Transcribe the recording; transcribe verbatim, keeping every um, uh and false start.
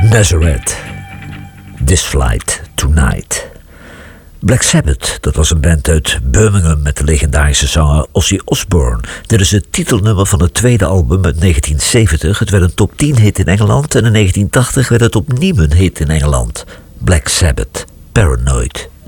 Nazareth. This Flight Tonight. Black Sabbath, dat was een band uit Birmingham met de legendarische zanger Ozzy Osbourne. Dit is het titelnummer van het tweede album uit negentien zeventig. Het werd een top tien hit in Engeland en in negentien tachtig werd het opnieuw een hit in Engeland. Black Sabbath, Paranoid.